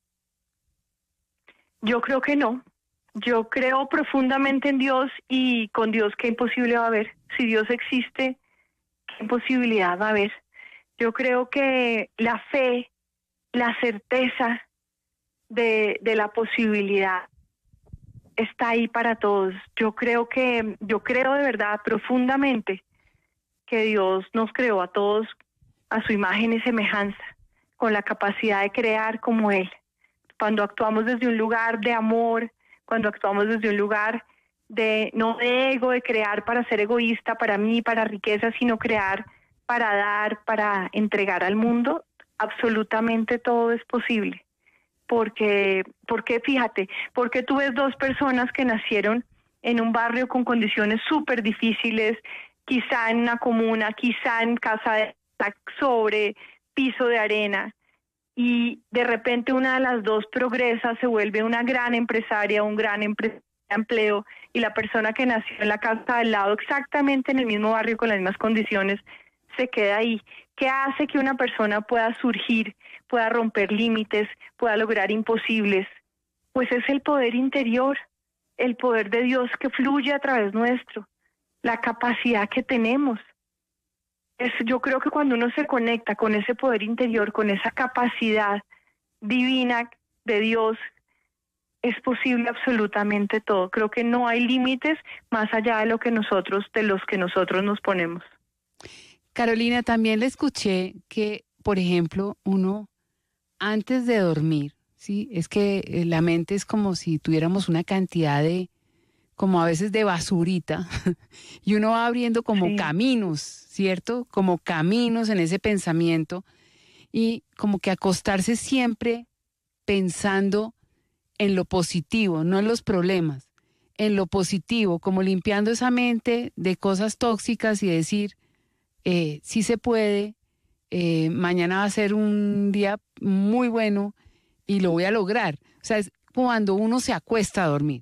Yo creo que no. Yo creo profundamente en Dios y con Dios qué imposible va a haber. Si Dios existe, qué imposibilidad va a haber. Yo creo que la fe, la certeza de la posibilidad está ahí para todos. Yo creo de verdad profundamente que Dios nos creó a todos a su imagen y semejanza, con la capacidad de crear como Él. Cuando actuamos desde un lugar de amor, cuando actuamos desde un lugar no de ego, de crear para ser egoísta, para mí, para riqueza, sino crear para dar, para entregar al mundo, absolutamente todo es posible. Porque fíjate, porque tú ves dos personas que nacieron en un barrio con condiciones súper difíciles, quizá en una comuna, quizá en casa sobre piso de arena, y de repente una de las dos progresa, se vuelve una gran empresaria, un gran empleo, y la persona que nació en la casa al lado, exactamente en el mismo barrio con las mismas condiciones, se queda ahí. ¿Qué hace que una persona pueda surgir, pueda romper límites, pueda lograr imposibles? Pues es el poder interior, el poder de Dios que fluye a través nuestro, la capacidad que tenemos. Yo creo que cuando uno se conecta con ese poder interior, con esa capacidad divina de Dios, es posible absolutamente todo. Creo que no hay límites más allá de los que nosotros nos ponemos. Carolina, también le escuché que, por ejemplo, uno antes de dormir, ¿sí? Es que la mente es como si tuviéramos una cantidad como a veces de basurita, y uno va abriendo como caminos, ¿cierto? Como caminos en ese pensamiento, y como que acostarse siempre pensando en lo positivo, no en los problemas, en lo positivo, como limpiando esa mente de cosas tóxicas y decir, sí se puede, mañana va a ser un día muy bueno y lo voy a lograr. O sea, es cuando uno se acuesta a dormir.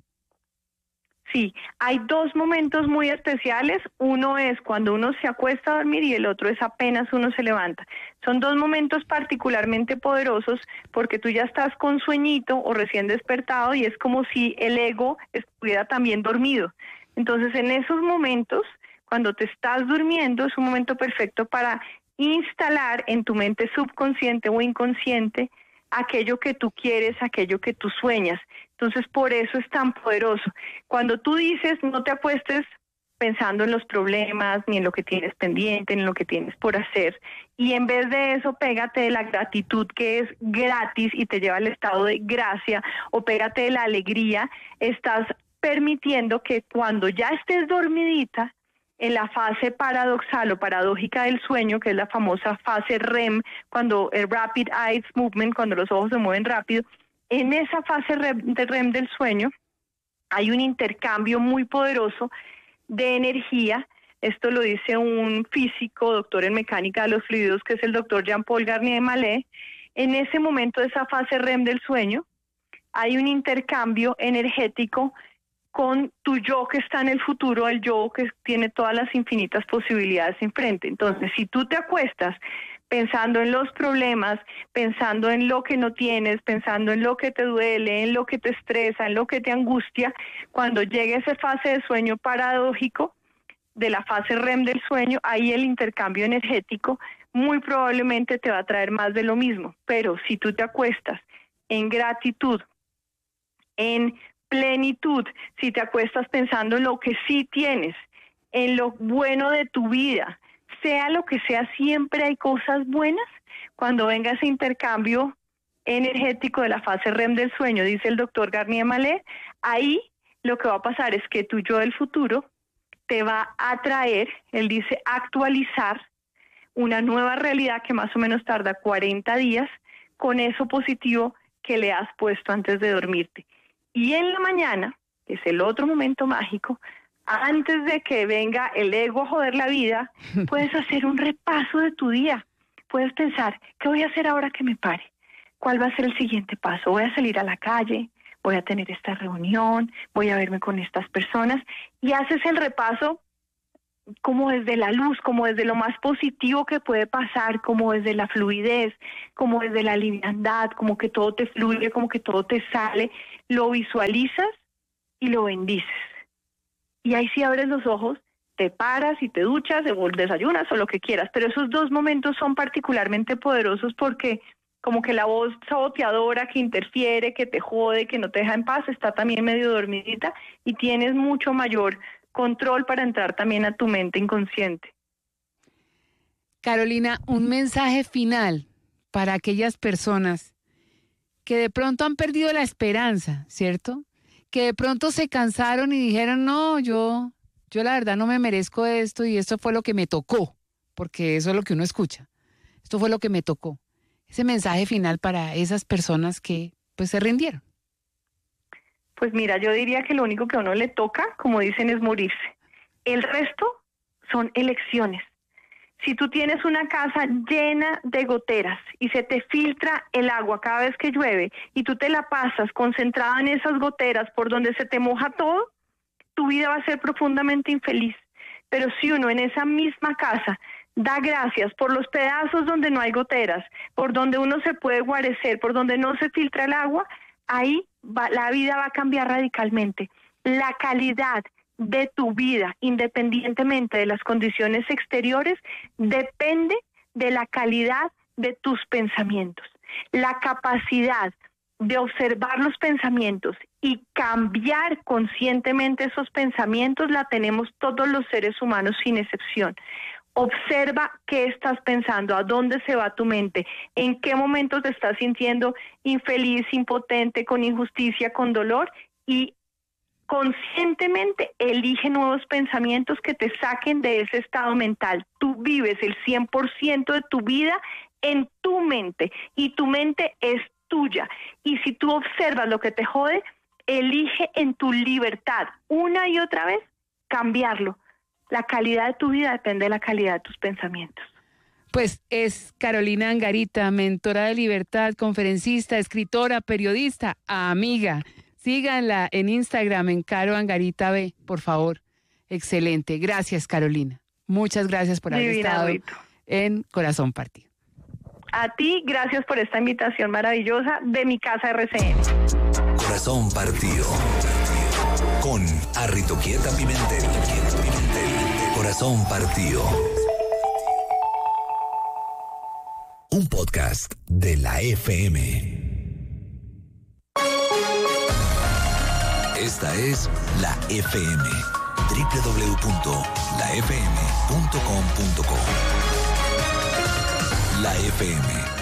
Sí, hay dos momentos muy especiales. Uno es cuando uno se acuesta a dormir y el otro es apenas uno se levanta. Son dos momentos particularmente poderosos porque tú ya estás con sueñito o recién despertado y es como si el ego estuviera también dormido. Entonces, en esos momentos, cuando te estás durmiendo, es un momento perfecto para instalar en tu mente subconsciente o inconsciente aquello que tú quieres, aquello que tú sueñas. Entonces, por eso es tan poderoso. Cuando tú dices, no te acuestes pensando en los problemas, ni en lo que tienes pendiente, ni en lo que tienes por hacer, y en vez de eso, pégate de la gratitud que es gratis y te lleva al estado de gracia, o pégate de la alegría, estás permitiendo que cuando ya estés dormidita, en la fase paradoxal o paradójica del sueño, que es la famosa fase REM, cuando el Rapid Eye Movement, cuando los ojos se mueven rápido, en esa fase REM del sueño hay un intercambio muy poderoso de energía. Esto lo dice un físico, doctor en mecánica de los fluidos, que es el doctor Jean-Paul Garnier-Mallet. En ese momento de esa fase REM del sueño hay un intercambio energético con tu yo que está en el futuro, el yo que tiene todas las infinitas posibilidades enfrente. Entonces, si tú te acuestas pensando en los problemas, pensando en lo que no tienes, pensando en lo que te duele, en lo que te estresa, en lo que te angustia, cuando llegue esa fase de sueño paradójico, de la fase REM del sueño, ahí el intercambio energético muy probablemente te va a traer más de lo mismo. Pero si tú te acuestas en gratitud, en plenitud, si te acuestas pensando en lo que sí tienes, en lo bueno de tu vida, sea lo que sea, siempre hay cosas buenas. Cuando venga ese intercambio energético de la fase REM del sueño, dice el doctor Garnier-Mallet, ahí lo que va a pasar es que tu yo del futuro te va a traer, él dice, actualizar una nueva realidad que más o menos tarda 40 días con eso positivo que le has puesto antes de dormirte. Y en la mañana, que es el otro momento mágico, antes de que venga el ego a joder la vida, puedes hacer un repaso de tu día. Puedes pensar, ¿qué voy a hacer ahora que me pare? ¿cuál va a ser el siguiente paso? Voy a salir a la calle, voy a tener esta reunión, voy a verme con estas personas, y haces el repaso como desde la luz, como desde lo más positivo que puede pasar, como desde la fluidez, como desde la liviandad, como que todo te fluye, como que todo te sale, lo visualizas y lo bendices. Y ahí sí abres los ojos, te paras y te duchas, o desayunas o lo que quieras, pero esos 2 momentos son particularmente poderosos porque como que la voz saboteadora que interfiere, que te jode, que no te deja en paz, está también medio dormidita y tienes mucho mayor control para entrar también a tu mente inconsciente. Carolina, un mensaje final para aquellas personas que de pronto han perdido la esperanza, ¿cierto? Que de pronto se cansaron y dijeron, no, yo la verdad no me merezco esto y esto fue lo que me tocó, porque eso es lo que uno escucha. Esto fue lo que me tocó. Ese mensaje final para esas personas que pues se rindieron. Pues mira, yo diría que lo único que a uno le toca, como dicen, es morirse. El resto son elecciones. Si tú tienes una casa llena de goteras y se te filtra el agua cada vez que llueve y tú te la pasas concentrada en esas goteras por donde se te moja todo, tu vida va a ser profundamente infeliz. Pero si uno en esa misma casa da gracias por los pedazos donde no hay goteras, por donde uno se puede guarecer, por donde no se filtra el agua, ahí la vida va a cambiar radicalmente. La calidad de tu vida, independientemente de las condiciones exteriores, depende de la calidad de tus pensamientos. La capacidad de observar los pensamientos y cambiar conscientemente esos pensamientos la tenemos todos los seres humanos sin excepción. Observa qué estás pensando, a dónde se va tu mente, en qué momentos te estás sintiendo infeliz, impotente, con injusticia, con dolor, y conscientemente elige nuevos pensamientos que te saquen de ese estado mental. Tú vives el 100% de tu vida en tu mente y tu mente es tuya. Y si tú observas lo que te jode, elige en tu libertad una y otra vez cambiarlo. La calidad de tu vida depende de la calidad de tus pensamientos. Pues es Carolina Angarita, mentora de libertad, conferencista, escritora, periodista, amiga. Síganla en Instagram en Caro Angarita B, por favor. Excelente. Gracias, Carolina. Muchas gracias por haber estado en Corazón Partido. A ti, gracias por esta invitación maravillosa de mi casa RCN. Corazón Partido. Con Arritoquieta Pimentel. Corazón Partido. Un podcast de la FM. Esta es la FM. www.lafm.com.co. La FM